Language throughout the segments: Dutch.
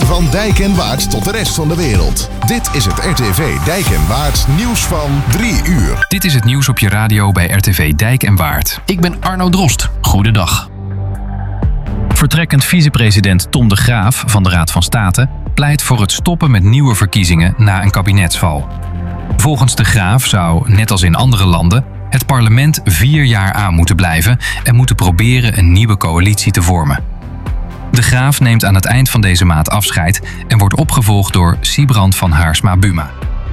Van Dijk en Waard tot de rest van de wereld. Dit is het RTV Dijk en Waard nieuws van 3 uur. Dit is het nieuws op je radio bij RTV Dijk en Waard. Ik ben Arno Drost. Goedendag. Vertrekkend vicepresident Tom de Graaf van de Raad van State pleit voor het stoppen met nieuwe verkiezingen na een kabinetsval. Volgens de Graaf zou, net als in andere landen, het parlement 4 jaar aan moeten blijven en moeten proberen een nieuwe coalitie te vormen. De Graaf neemt aan het eind van deze maand afscheid en wordt opgevolgd door Sibrand van Haarsma-Buma.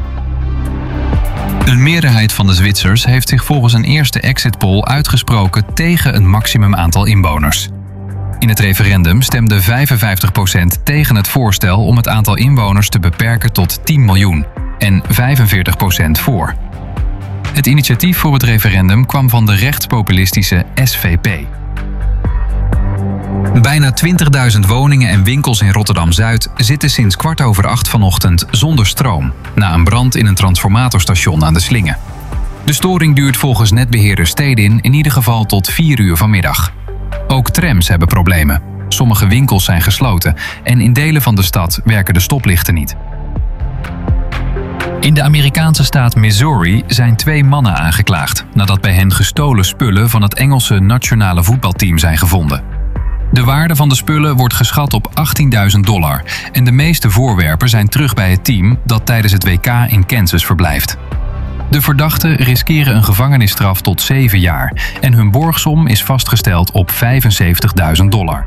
Een meerderheid van de Zwitsers heeft zich volgens een eerste exit poll uitgesproken tegen een maximum aantal inwoners. In het referendum stemde 55% tegen het voorstel om het aantal inwoners te beperken tot 10 miljoen en 45% voor. Het initiatief voor het referendum kwam van de rechtspopulistische SVP. Bijna 20.000 woningen en winkels in Rotterdam-Zuid zitten sinds 8:15 vanochtend zonder stroom, na een brand in een transformatorstation aan de Slinge. De storing duurt volgens netbeheerder Stedin in ieder geval tot 4 uur vanmiddag. Ook trams hebben problemen. Sommige winkels zijn gesloten en in delen van de stad werken de stoplichten niet. In de Amerikaanse staat Missouri zijn 2 mannen aangeklaagd nadat bij hen gestolen spullen van het Engelse nationale voetbalteam zijn gevonden. De waarde van de spullen wordt geschat op $18.000 en de meeste voorwerpen zijn terug bij het team dat tijdens het WK in Kansas verblijft. De verdachten riskeren een gevangenisstraf tot 7 jaar en hun borgsom is vastgesteld op $75.000.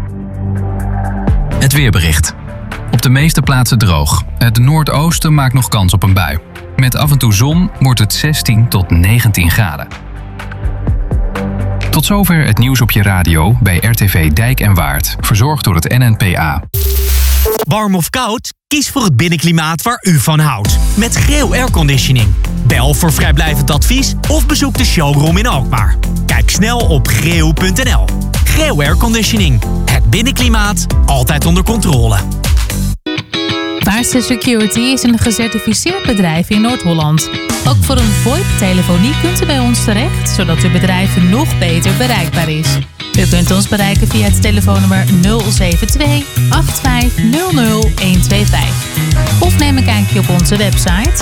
Het weerbericht. Op de meeste plaatsen droog. Het noordoosten maakt nog kans op een bui. Met af en toe zon wordt het 16 tot 19 graden. Tot zover het nieuws op je radio bij RTV Dijk en Waard. Verzorgd door het NNPA. Warm of koud? Kies voor het binnenklimaat waar u van houdt. Met Greo Airconditioning. Bel voor vrijblijvend advies of bezoek de showroom in Alkmaar. Kijk snel op greo.nl. Greo Airconditioning. Het binnenklimaat altijd onder controle. Vaartse Security is een gecertificeerd bedrijf in Noord-Holland. Ook voor een VoIP-telefonie kunt u bij ons terecht, zodat uw bedrijf nog beter bereikbaar is. U kunt ons bereiken via het telefoonnummer 072 8500 125. Of neem een kijkje op onze website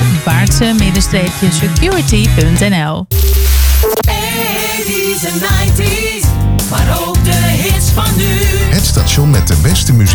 vaartse-security.nl. 80s en 90s, maar ook de hits van nu. Het station met de beste muziek